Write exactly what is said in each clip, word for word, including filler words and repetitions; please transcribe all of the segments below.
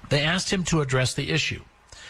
They asked him to address the issue.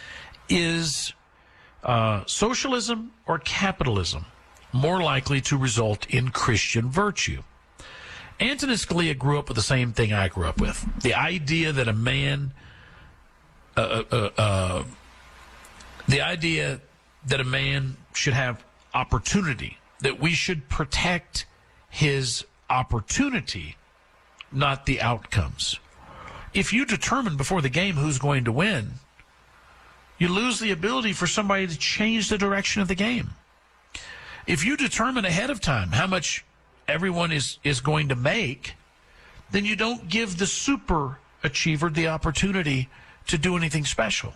Is uh, socialism or capitalism more likely to result in Christian virtue? Antonin Scalia grew up with the same thing I grew up with. The idea that a man, uh, uh, uh, the idea that a man should have opportunity, that we should protect his opportunity, not the outcomes. If you determine before the game who's going to win, you lose the ability for somebody to change the direction of the game. If you determine ahead of time how much everyone is, is going to make, then you don't give the super achiever the opportunity to do anything special.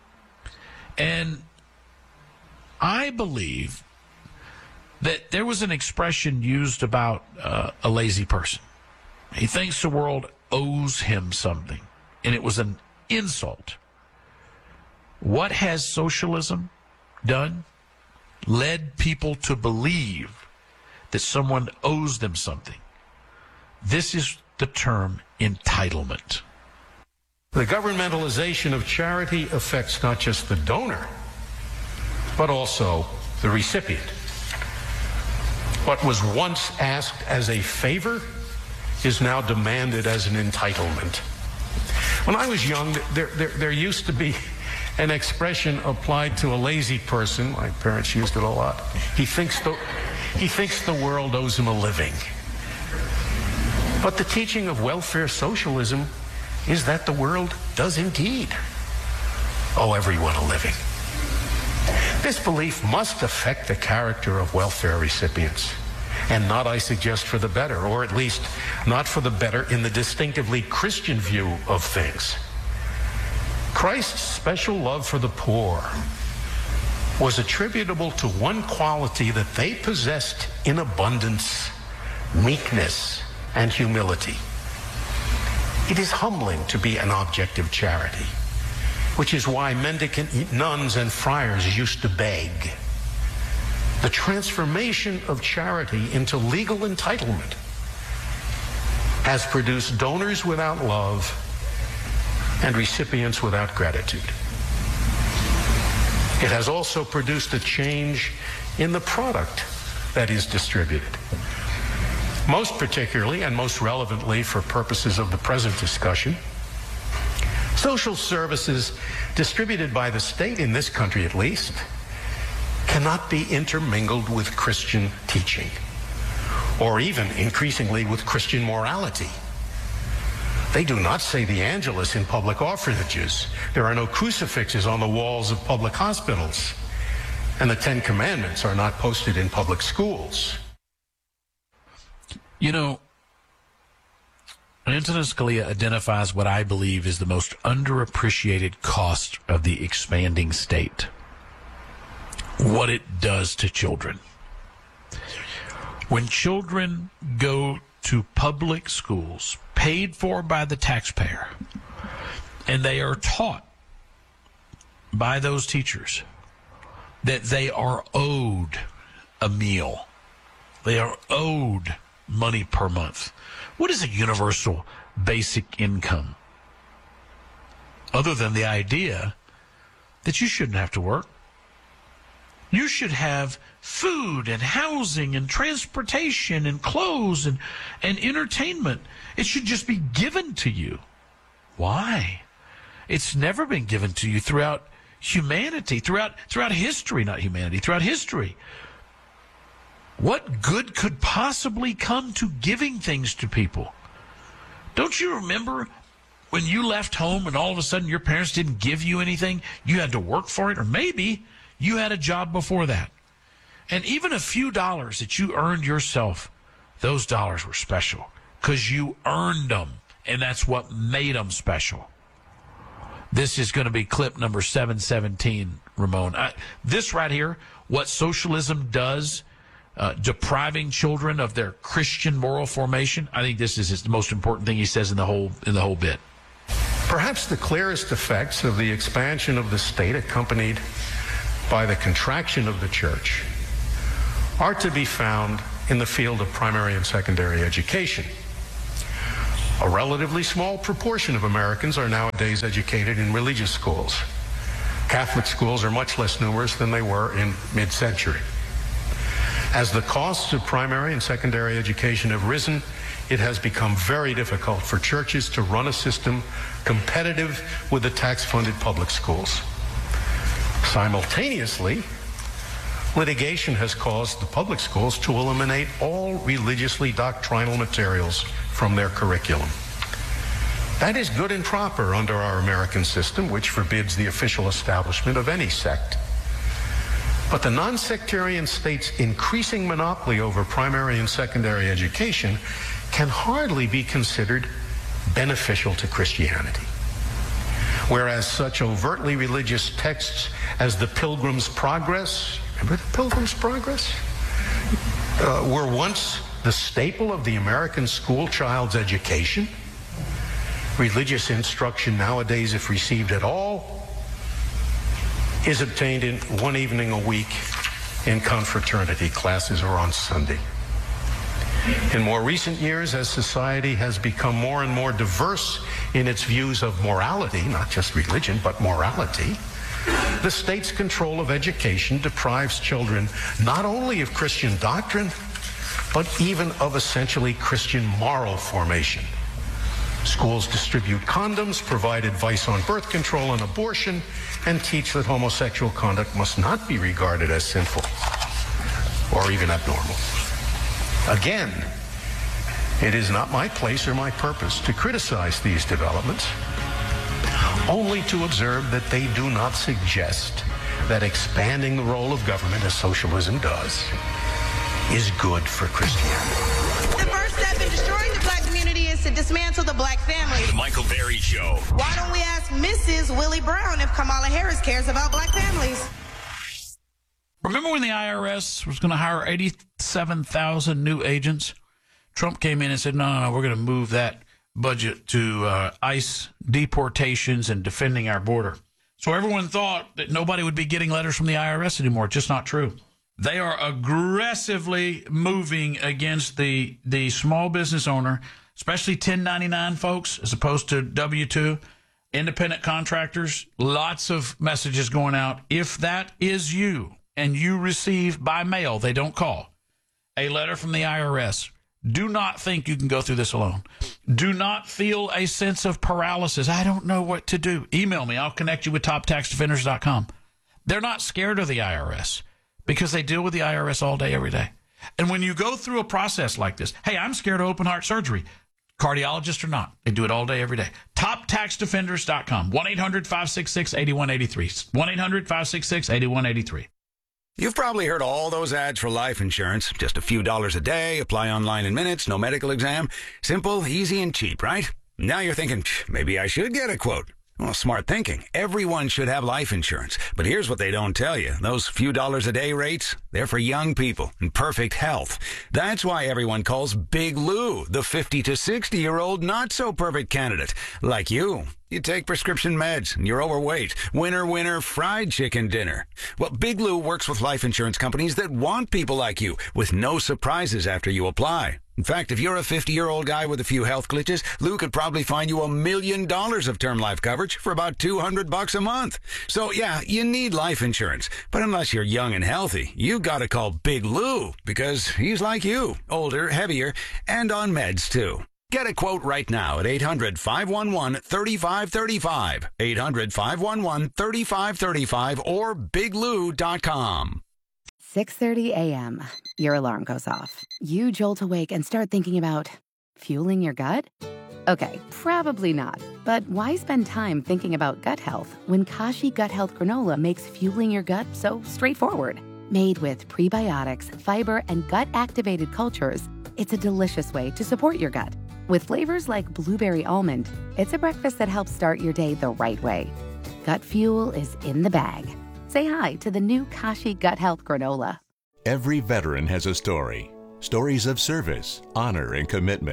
And I believe that there was an expression used about uh, a lazy person. He thinks the world owes him something, and it was an insult. What has socialism done? Led people to believe that someone owes them something. This is the term entitlement. The governmentalization of charity affects not just the donor, but also the recipient. What was once asked as a favor is now demanded as an entitlement. When I was young, there, there, there used to be an expression applied to a lazy person. My parents used it a lot. He thinks the, he thinks the world owes him a living. But the teaching of welfare socialism is that the world does indeed owe everyone a living. This belief must affect the character of welfare recipients, and not, I suggest, for the better, or at least not for the better in the distinctively Christian view of things. Christ's special love for the poor was attributable to one quality that they possessed in abundance: meekness and humility. It is humbling to be an object of charity, which is why mendicant nuns and friars used to beg. The transformation of charity into legal entitlement has produced donors without love and recipients without gratitude. It has also produced a change in the product that is distributed. Most particularly, and most relevantly for purposes of the present discussion, social services distributed by the state, in this country at least, cannot be intermingled with Christian teaching, or even increasingly with Christian morality. They do not say the Angelus in public orphanages. There are no crucifixes on the walls of public hospitals. And the Ten Commandments are not posted in public schools. You know, Antonin Scalia identifies what I believe is the most underappreciated cost of the expanding state: what it does to children. When children go to public schools paid for by the taxpayer, and they are taught by those teachers that they are owed a meal, they are owed money per month. What is a universal basic income other than the idea that you shouldn't have to work? You should have food and housing and transportation and clothes and, and entertainment. It should just be given to you. Why? It's never been given to you throughout humanity, throughout throughout history, not humanity, throughout history. What good could possibly come to giving things to people? Don't you remember when you left home and all of a sudden your parents didn't give you anything? You had to work for it, or maybe you had a job before that. And even a few dollars that you earned yourself, those dollars were special because you earned them, and that's what made them special. This is going to be clip number seven seventeen, Ramon. I, this right here, what socialism does, uh, depriving children of their Christian moral formation, I think this is his, the most important thing he says in the whole in the whole bit. Perhaps the clearest effects of the expansion of the state, accompanied by the contraction of the church, are to be found in the field of primary and secondary education. A relatively small proportion of Americans are nowadays educated in religious schools. Catholic schools are much less numerous than they were in mid-century. As the costs of primary and secondary education have risen, it has become very difficult for churches to run a system competitive with the tax-funded public schools. Simultaneously, litigation has caused the public schools to eliminate all religiously doctrinal materials from their curriculum. That is good and proper under our American system, which forbids the official establishment of any sect. But the non-sectarian state's increasing monopoly over primary and secondary education can hardly be considered beneficial to Christianity. Whereas such overtly religious texts as the Pilgrim's Progress, remember the Pilgrim's Progress? Uh, were once the staple of the American school child's education. Religious instruction nowadays, if received at all, is obtained in one evening a week in confraternity classes or on Sunday. In more recent years, as society has become more and more diverse in its views of morality, not just religion, but morality, the state's control of education deprives children not only of Christian doctrine, but even of essentially Christian moral formation. Schools distribute condoms, provide advice on birth control and abortion, and teach that homosexual conduct must not be regarded as sinful or even abnormal. Again, it is not my place or my purpose to criticize these developments, only to observe that they do not suggest that expanding the role of government, as socialism does, is good for Christianity. The first step in destroying the black community is to dismantle the black family. The Michael Berry Show. Why don't we ask Missus Willie Brown if Kamala Harris cares about black families? Remember when the I R S was going to hire eighty-seven thousand new agents? Trump came in and said, no, no, no, we're going to move that budget to uh, ICE deportations and defending our border. So everyone thought that nobody would be getting letters from the I R S anymore. It's just not true. They are aggressively moving against the the small business owner, especially ten ninety-nine folks, as opposed to W two, independent contractors. Lots of messages going out. If that is you and you receive by mail, they don't call, a letter from the I R S, do not think you can go through this alone. Do not feel a sense of paralysis. I don't know what to do. Email me. I'll connect you with top tax defenders dot com. They're not scared of the I R S because they deal with the I R S all day, every day. And when you go through a process like this, hey, I'm scared of open heart surgery. Cardiologist or not, they do it all day, every day. top tax defenders dot com. one eight hundred five six six eight one eight three. one eight hundred five six six eight one eight three. You've probably heard all those ads for life insurance. Just a few dollars a day, apply online in minutes, no medical exam. Simple, easy, and cheap, right? Now you're thinking, maybe I should get a quote. Well, smart thinking. Everyone should have life insurance. But here's what they don't tell you. Those few dollars a day rates, they're for young people in perfect health. That's why everyone calls Big Lou the fifty to sixty-year-old not-so-perfect candidate. Like you. You take prescription meds, and you're overweight. Winner, winner, fried chicken dinner. Well, Big Lou works with life insurance companies that want people like you, with no surprises after you apply. In fact, if you're a fifty-year-old guy with a few health glitches, Lou could probably find you a million dollars of term life coverage for about two hundred bucks a month. So, yeah, you need life insurance. But unless you're young and healthy, you gotta call Big Lou, because he's like you, older, heavier, and on meds, too. Get a quote right now at eight hundred five one one three five three five, eight hundred five one one three five three five, or big lou dot com. six thirty a.m. Your alarm goes off. You jolt awake and start thinking about fueling your gut? Okay, probably not. But why spend time thinking about gut health when Kashi Gut Health Granola makes fueling your gut so straightforward? Made with prebiotics, fiber, and gut-activated cultures, it's a delicious way to support your gut. With flavors like blueberry almond, it's a breakfast that helps start your day the right way. Gut fuel is in the bag. Say hi to the new Kashi Gut Health Granola. Every veteran has a story. Stories of service, honor, and commitment.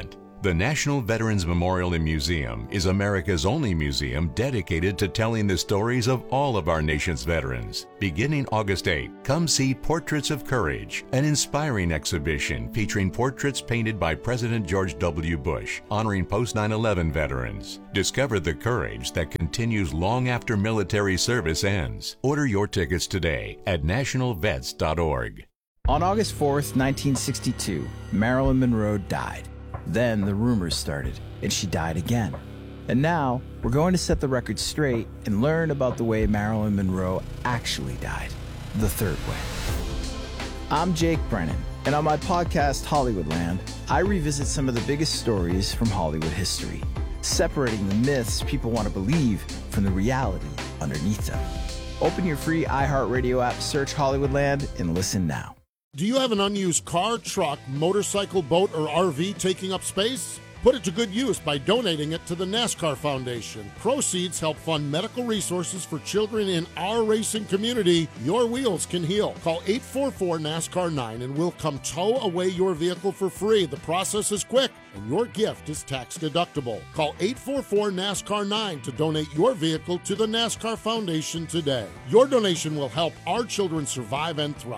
The National Veterans Memorial and Museum is America's only museum dedicated to telling the stories of all of our nation's veterans. Beginning August eighth, come see Portraits of Courage, an inspiring exhibition featuring portraits painted by President George W. Bush, honoring post nine eleven veterans. Discover the courage that continues long after military service ends. Order your tickets today at national vets dot org. On August fourth, nineteen sixty-two, Marilyn Monroe died. Then the rumors started, and she died again. And now, we're going to set the record straight and learn about the way Marilyn Monroe actually died, the third way. I'm Jake Brennan, and on my podcast, Hollywoodland, I revisit some of the biggest stories from Hollywood history, separating the myths people want to believe from the reality underneath them. Open your free iHeartRadio app, search Hollywoodland, and listen now. Do you have an unused car, truck, motorcycle, boat, or R V taking up space? Put it to good use by donating it to the NASCAR Foundation. Proceeds help fund medical resources for children in our racing community. Your wheels can heal. Call eight four four NASCAR nine and we'll come tow away your vehicle for free. The process is quick and your gift is tax deductible. Call eight four four NASCAR nine to donate your vehicle to the NASCAR Foundation today. Your donation will help our children survive and thrive.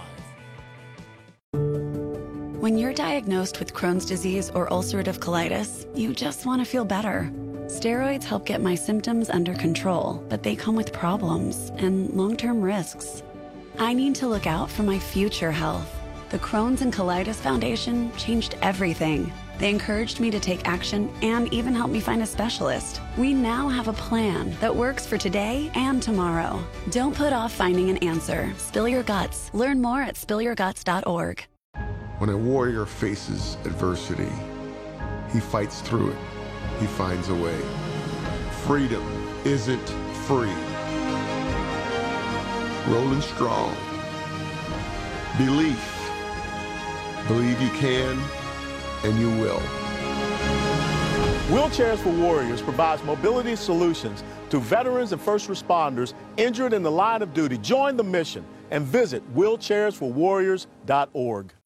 When you're diagnosed with Crohn's disease or ulcerative colitis, you just want to feel better. Steroids help get my symptoms under control, but they come with problems and long-term risks. I need to look out for my future health. The Crohn's and Colitis Foundation changed everything. They encouraged me to take action and even helped me find a specialist. We now have a plan that works for today and tomorrow. Don't put off finding an answer. Spill your guts. Learn more at spill your guts dot org. When a warrior faces adversity, he fights through it. He finds a way. Freedom isn't free. Rolling strong. Belief. Believe you can, and you will. Wheelchairs for Warriors provides mobility solutions to veterans and first responders injured in the line of duty. Join the mission and visit wheelchairs for warriors dot org.